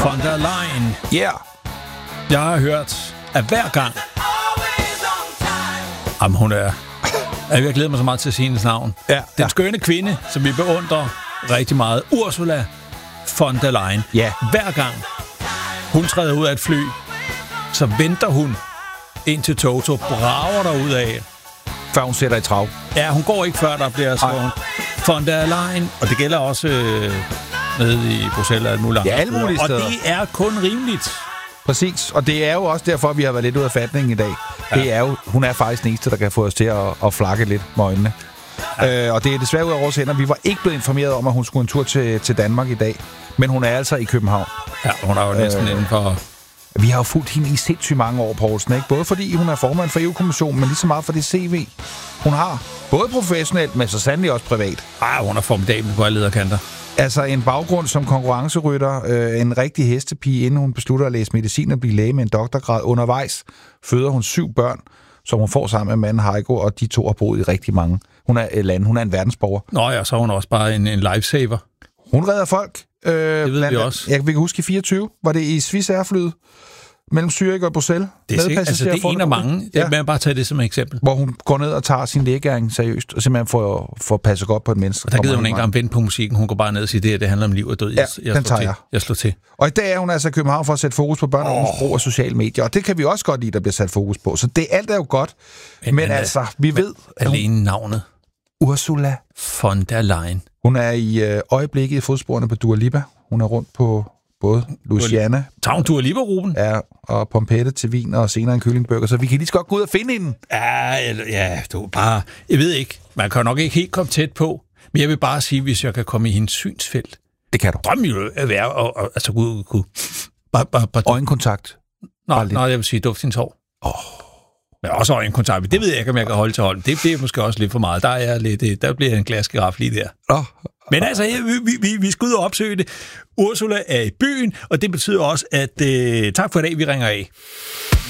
von der Leyen. Yeah. Jeg har hørt, at hver gang... Jamen, hun er... Jeg glæder mig så meget til at sige hendes navn. Ja, Den skønne kvinde, som vi beundrer rigtig meget. Ursula von der Leyen. Ja. Hver gang hun træder ud af et fly, så venter hun ind til Toto, brager der ud af. Før hun sætter i trav. Ja, hun går ikke før der bliver så von der Leyen. Og det gælder også nede i Bruxelles og alt muligt. Ja, alle mulige steder. Og det er kun rimeligt. Præcis, og det er jo også derfor, vi har været lidt ud af fatningen i dag. Ja. Det er jo, hun er faktisk den eneste, der kan få os til at flakke lidt med øjnene. Ja. Og det er desværre ud af vores hænder. Vi var ikke blevet informeret om, at hun skulle en tur til Danmark i dag. Men hun er altså i København. Ja, hun er jo næsten inden for... Vi har jo fulgt hende i sindssygt mange år, Poulsen, ikke? Både fordi hun er formand for EU-kommissionen, men lige så meget for det CV, hun har. Både professionelt, men så sandelig også privat. Hun er formidabel på alle lederkanter. Altså en baggrund som konkurrencerytter, en rigtig hestepige, inden hun beslutter at læse medicin og blive læge med en doktorgrad. Undervejs føder hun 7 børn, som hun får sammen med manden Heiko, og de 2 har boet i rigtig mange. Hun er en verdensborger. Nå ja, så er hun også bare en lifesaver. Hun redder folk. Det ved vi også. Vi kan huske i 24, var det i Swiss Airflyet mellem Zürich og Bruxelles. Det er en af mange. Ja. Man bare tage det som et eksempel. Hvor hun går ned og tager sin lægegæring seriøst, og simpelthen får passet godt på et menneske. Og der gider hun ikke engang vente på musikken. Hun går bare ned og siger, det handler om liv og død. Jeg slår til. Og i dag er hun altså i København for at sætte fokus på børn og unges brug af sociale medier. Og det kan vi også godt lide, der bliver sat fokus på. Så alt er jo godt. Men altså, vi ved... Alene navnet. Ursula von der Leyen. Hun er i øjeblikket i fodsporene på Dua Lipa. Hun er rundt på både Louisiana... Tager hun Dua Lipa, Ruben? Ja, og pompette til vin og senere en kyllingburger. Så vi kan lige så godt gå ud og finde hende. Ja, du bare... Jeg ved ikke. Man kan nok ikke helt komme tæt på. Men jeg vil bare sige, hvis jeg kan komme i hendes synsfelt. Det kan du. Drømmer jo at være... Altså, kunne... Bare øjenkontakt. Nej, jeg vil sige duft hendes hår. Men også øjenkontakt. Det ved jeg ikke, om jeg kan holde til hånden. Det bliver måske også lidt for meget. Der bliver en glasgiraf lige der. Men altså, vi skal ud og opsøge det. Ursula er i byen, og det betyder også, at tak for i dag, vi ringer af.